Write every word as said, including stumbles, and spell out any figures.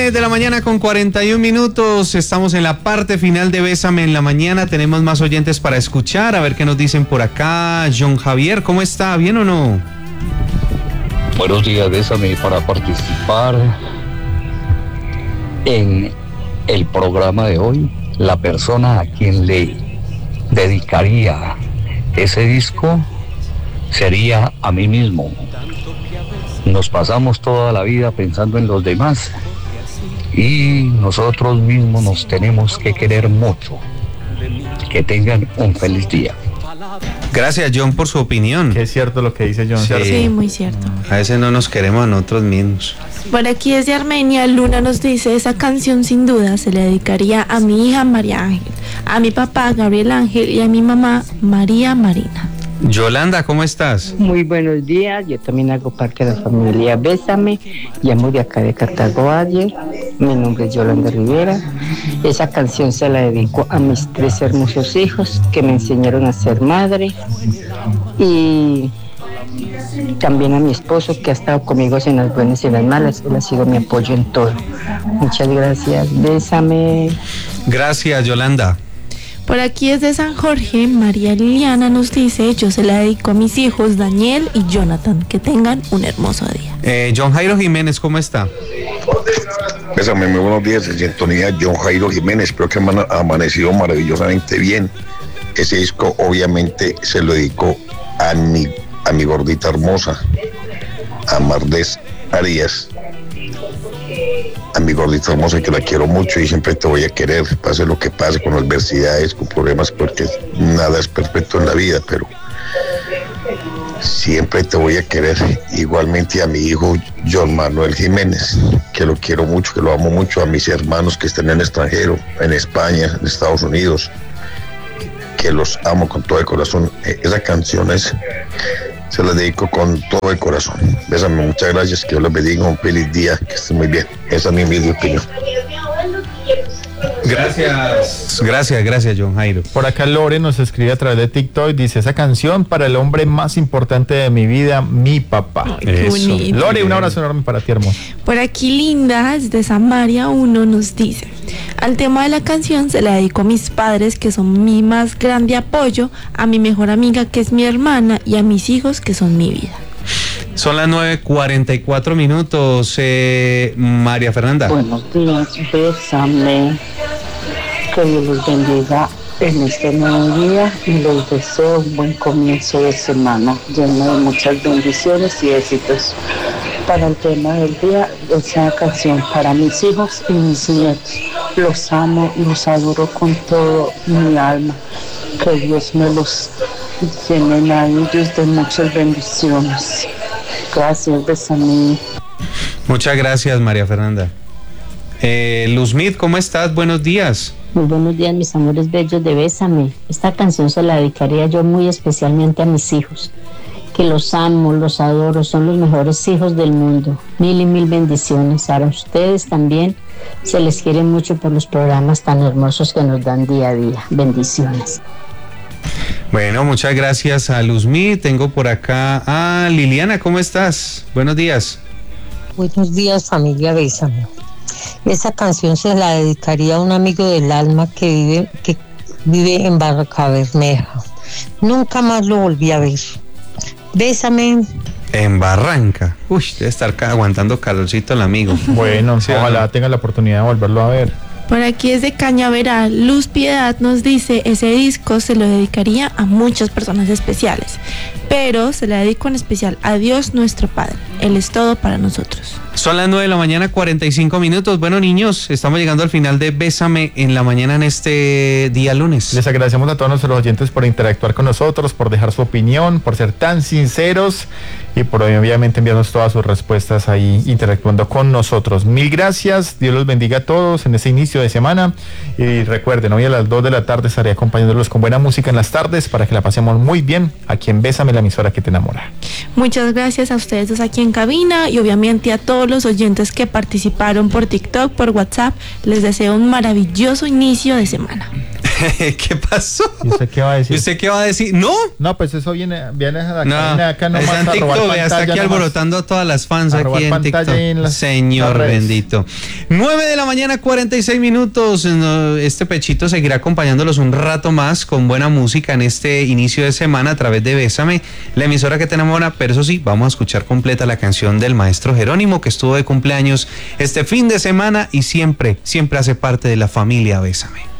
nueve de la mañana con cuarenta y un minutos. Estamos en la parte final de Bésame en la mañana. Tenemos más oyentes para escuchar. A ver qué nos dicen por acá. John Javier, ¿cómo está? ¿Bien o no? Buenos días, Bésame, para participar en el programa de hoy. La persona a quien le dedicaría ese disco sería a mí mismo. Nos pasamos toda la vida pensando en los demás y nosotros mismos nos tenemos que querer mucho. Que tengan un feliz día. Gracias, John, por su opinión. Que es cierto lo que dice John. Sí, sí, muy cierto. A veces no nos queremos a nosotros mismos. Por aquí desde Armenia, Luna nos dice, esa canción sin duda se le dedicaría a mi hija María Ángel, a mi papá Gabriel Ángel y a mi mamá María Marina. Yolanda, ¿cómo estás? Muy buenos días, yo también hago parte de la familia Bésame, llamo de acá de Cartago Valle, mi nombre es Yolanda Rivera. Esa canción se la dedico a mis tres hermosos hijos que me enseñaron a ser madre y también a mi esposo que ha estado conmigo en las buenas y en las malas, él ha sido mi apoyo en todo. Muchas gracias, Bésame. Gracias, Yolanda. Por aquí desde San Jorge, María Liliana nos dice, yo se la dedico a mis hijos Daniel y Jonathan, que tengan un hermoso día. Eh, John Jairo Jiménez, ¿cómo está? Bésame, muy buenos días, en sintonía John Jairo Jiménez, espero que han amanecido maravillosamente bien. Ese disco obviamente se lo dedico a mi, a mi gordita hermosa, a Mardes Arias, a mi gordita hermosa que la quiero mucho y siempre te voy a querer, pase lo que pase, con adversidades, con problemas, porque nada es perfecto en la vida, pero siempre te voy a querer. Igualmente a mi hijo John Manuel Jiménez, que lo quiero mucho, que lo amo mucho, a mis hermanos que están en el extranjero, en España, en Estados Unidos, que los amo con todo el corazón. Esa canción es, se la dedico con todo el corazón. Bésame, muchas gracias, que Dios les bendiga, un feliz día, que estén muy bien. Esa es mi humilde opinión. Gracias, gracias, gracias, John Jairo. Por acá Lore nos escribe a través de TikTok, dice, esa canción para el hombre más importante de mi vida, mi papá. Ay, qué bonito. Lore, un abrazo enorme para ti, hermoso. Por aquí Linda, desde Samaria uno, nos dice, al tema de la canción se la dedico a mis padres, que son mi más grande apoyo, a mi mejor amiga, que es mi hermana, y a mis hijos, que son mi vida. Son las nueve cuarenta y cuatro minutos. Eh, María Fernanda. Buenos días, Bésame. Que Dios los bendiga en este nuevo día y les deseo un buen comienzo de semana lleno de muchas bendiciones y éxitos. Para el tema del día, esa canción para mis hijos y mis nietos. Los amo y los adoro con todo mi alma. Que Dios me los llene a ellos de muchas bendiciones. Gracias, Bésame. Muchas gracias, María Fernanda. Eh, Luzmith, ¿cómo estás? Buenos días. Muy buenos días, mis amores bellos de Bésame. Esta canción se la dedicaría yo muy especialmente a mis hijos, que los amo, los adoro, son los mejores hijos del mundo. Mil y mil bendiciones. A ustedes también se les quiere mucho por los programas tan hermosos que nos dan día a día. Bendiciones. Bueno, muchas gracias a Luzmith. Tengo por acá a Liliana, ¿cómo estás? Buenos días. Buenos días, familia Bésame. Esa canción se la dedicaría a un amigo del alma que vive, que vive en Barrancabermeja. Nunca más lo volví a ver. Bésame. En Barranca. Uy, debe estar aguantando calorcito el amigo. Bueno, sí, ojalá ¿no? tenga la oportunidad de volverlo a ver. Por aquí desde Cañaveral, Luz Piedad nos dice, ese disco se lo dedicaría a muchas personas especiales, pero se la dedico en especial a Dios nuestro Padre. Él es todo para nosotros. Son las nueve de la mañana, cuarenta y cinco minutos. Bueno, niños, estamos llegando al final de Bésame en la mañana en este día lunes. Les agradecemos a todos nuestros oyentes por interactuar con nosotros, por dejar su opinión, por ser tan sinceros y por obviamente enviarnos todas sus respuestas ahí interactuando con nosotros. Mil gracias, Dios los bendiga a todos en ese inicio de semana y recuerden, hoy a las dos de la tarde estaré acompañándolos con buena música en las tardes para que la pasemos muy bien aquí en Bésame, la emisora que te enamora. Muchas gracias a ustedes dos aquí en cabina y obviamente a todos los oyentes que participaron por TikTok, por WhatsApp. Les deseo un maravilloso inicio de semana. ¿Qué pasó? ¿Y usted qué va a decir? ¿Y usted qué va a decir? ¿No? No, pues eso viene, viene a la No, cabina acá nomás está en a robar TikTok, pantalla está aquí nomás. alborotando a todas las fans A aquí robar en pantalla TikTok. en las- Señor las redes. bendito. nueve de la mañana, cuarenta y seis minutos. No, Este pechito seguirá acompañándolos un rato más con buena música en este inicio de semana a través de Bésame, la emisora que tenemos ahora. Pero eso sí, vamos a escuchar completa la canción del maestro Jerónimo, que estuvo de cumpleaños este fin de semana y siempre, siempre hace parte de la familia Bésame.